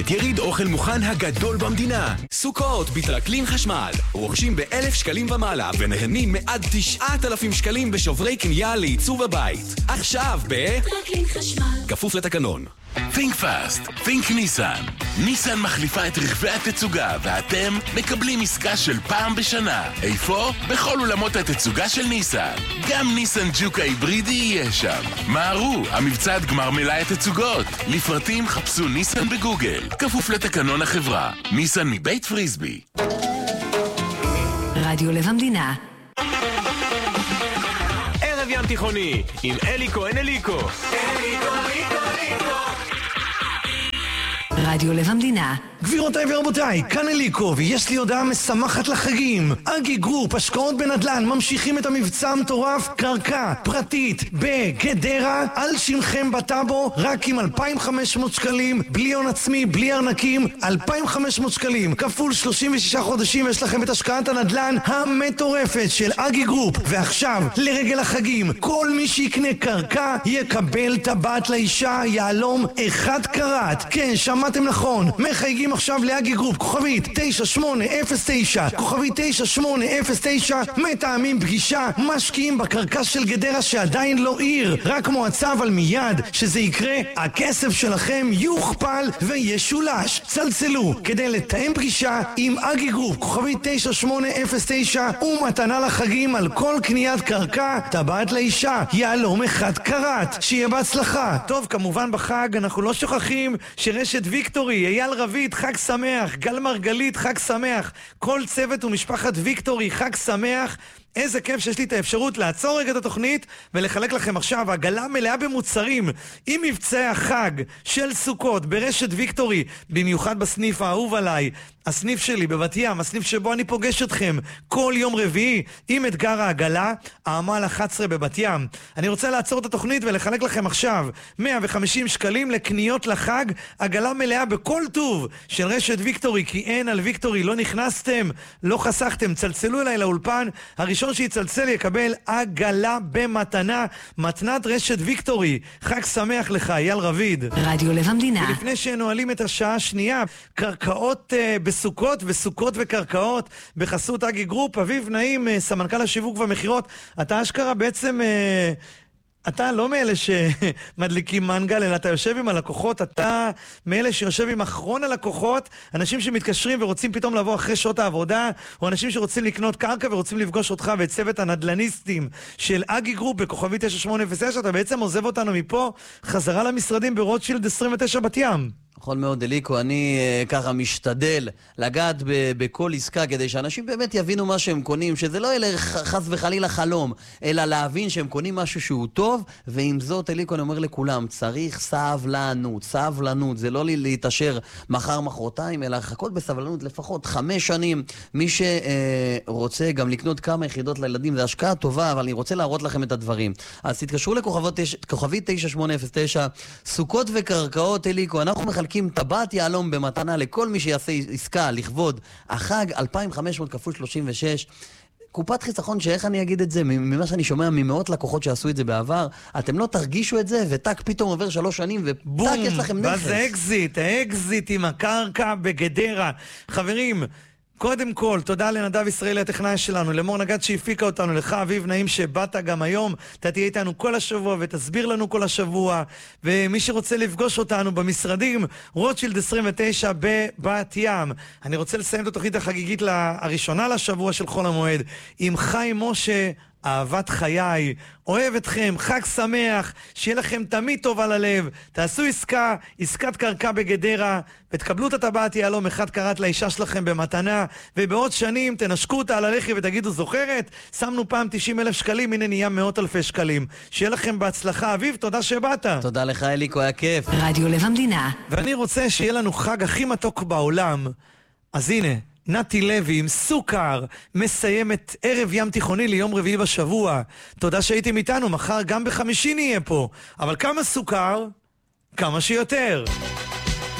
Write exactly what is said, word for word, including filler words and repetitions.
יריד אוכל מוכן הגדול במדינה. סוכות בתרקלין חשמל. רוכשים באלף שקלים ומעלה ונהנים מעד תשעת אלפים שקלים בשוברי קנייה לעיצוב הבית. עכשיו ב... תרקלין חשמל. כפוף לתקנון. Think fast, think ניסן. ניסן מחליפה את רכבי התצוגה ואתם מקבלים עסקה של פעם בשנה. איפה? בכל אולמות התצוגה של ניסן. גם ניסן ג'וק ההיברידי יהיה שם. מהרו, המבצע עד גמר מלאי התצוגות. לפרטים חפשו ניסן בגוגל. כפוף לתקנון החברה. ניסן מבית פריסבי. רדיו לב המדינה. ערב ים תיכוני עם אליקו אין אליקו. אליקו אליקו אליקו. רדיו לב המדינה. גבירותיי ורבותיי, כאן אליקו, ויש לי הודעה משמחת לחגים. אגי גרופ, השקעות בנדל"ן, ממשיכים את המבצע המטורף, קרקע פרטית בגדרה, על שמכם בטאבו, רק עם אלפיים וחמש מאות שקלים, בלי הון עצמי, בלי ארנקים, אלפיים וחמש מאות שקלים, כפול שלושים ושישה חודשים, יש לכם את השקעת הנדל"ן המטורפת של אגי גרופ. ועכשיו, לרגל החגים, כל מי שיקנה קרקע, יקבל טבעת לאישה, יעלום אחד קראט. כן, שמעתם נכון, מחייגים עכשיו לאגי גרופ, כוכבית תשע שמונה אפס תשע, כוכבית תשע שמונה אפס תשע, מתאמים פגישה, משקיעים בקרקע של גדרה שעדיין לא עיר, רק מועצה, אבל מיד שזה יקרה, הכסף שלכם יוכפל וישולש. צלצלו כדי לתאם פגישה עם אגי גרופ, כוכבית תשע שמונה אפס תשע, ומתנה לחגים על כל קניית קרקע, טבעת לאישה, יעלום אחד קראט. שיהיה בהצלחה. טוב, כמובן בחג אנחנו לא שוכחים שרשת ויקטורי, אייל רביד, חג שמח, גל מרגלית, חג שמח, כל צוות ומשפחת ויקטורי, חג שמח. איזה כיף שיש לי את האפשרות לעצור רגע את התוכנית ולחלק לכם עכשיו עגלה מלאה במוצרים עם מבצעי החג של סוכות ברשת ויקטורי, במיוחד בסניף האהוב עליי, הסניף שלי בבת ים, הסניף שבו אני פוגש אתכם כל יום רביעי עם אתגר העגלה, העמל אחת עשרה בבת ים. אני רוצה לעצור את התוכנית ולחלק לכם עכשיו מאה וחמישים שקלים לקניות לחג, עגלה מלאה בכל טוב של רשת ויקטורי, כי אין על ויקטורי, לא נכנסתם, לא חסכתם. צלצלו אליי לאולפן, הראשון שיצלצל יקבל עגלה במתנה, מתנת רשת ויקטורי. חג שמח לך, אייל רביד. רדיו לב המדינה. ולפני שנועלים את השעה השנייה, קרקעות uh, בסוכות וסוכות וקרקעות בחסות אגי גרופ. אביב נעים, uh, סמנכ"ל השיווק והמחירות, אתה אשכרה בעצם... Uh, אתה לא מאלה שמדליקים מנגל, אלא אתה יושב עם הלקוחות, אתה מאלה שיושב עם אחרון הלקוחות, אנשים שמתקשרים ורוצים פתאום לבוא אחרי שעות העבודה, או אנשים שרוצים לקנות קרקע ורוצים לפגוש אותך ואת צוות הנדלניסטים של אגי גרופ בכוכבי תשע שמונה אפס תשע. אתה בעצם עוזב אותנו מפה חזרה למשרדים ברוטשילד עשרים ותשע בת ים. נכון מאוד אליקו, אני uh, ככה משתדל לגעת ב- בכל עסקה כדי שאנשים באמת יבינו מה שהם קונים, שזה לא יהיה חס וחלילה חלום, אלא להבין שהם קונים משהו שהוא טוב. ועם זאת אליקו אני אומר לכולם, צריך סבלנות, סבלנות, זה לא לי להתאשר מחר מחרתיים, אלא לחכות בסבלנות לפחות חמש שנים. מי שרוצה uh, גם לקנות כמה יחידות לילדים, זה השקעה טובה, אבל אני רוצה להראות לכם את הדברים. אז תתקשרו לכוכבית תשע שמונה אפס תשע, סוכות וקרקעות אליקו, אנחנו מחלקים טבעת יעלום במתנה לכל מי שיעשה עסקה לכבוד החג, אלפיים וחמש מאות כפול שלושים ושש. קופת חיסכון שאיך אני אגיד את זה, ממה שאני שומע ממאות לקוחות שעשו את זה בעבר, אתם לא תרגישו את זה, וטק פתאום עובר שלוש שנים, וטק יש לכם נכס. ואז האקזיט, האקזיט עם הקרקע בגדרה. חברים, קודם כל, תודה לנדב ישראלי הטכנאי שלנו, למור נגד שהפיקה אותנו, לך אביב נעים שבאת גם היום, אתה תהיה איתנו כל השבוע ותסביר לנו כל השבוע, ומי שרוצה לפגוש אותנו במשרדים, רוטשילד עשרים ותשע בבת ים. אני רוצה לסיים את התוכנית החגיגית הראשונה לשבוע של חול המועד, עם חיים משה, אהבת חיי, אוהב אתכם, חג שמח, שיהיה לכם תמיד טוב על הלב, תעשו עסקה, עסקת קרקע בגדרה, ותקבלו את הטבעת יעלום אחד קראט לאישה שלכם במתנה, ובעוד שנים תנשקו אותה על הלחי ותגידו זוכרת, שמנו פעם תשעים אלף שקלים, הנה נהיה מאות אלפי שקלים. שיהיה לכם בהצלחה. אביב, תודה שבאת. תודה לך אליקו, היה כיף. רדיו לב המדינה. ואני רוצה שיהיה לנו חג הכי מתוק בעולם, אז הנה, נתי לוי עם סוכר מסיים את ערב ים תיכוני ליום רביעי בשבוע. תודה שהייתם איתנו, מחר גם בחמישי נהיה פה, אבל כמה סוכר? כמה שיותר.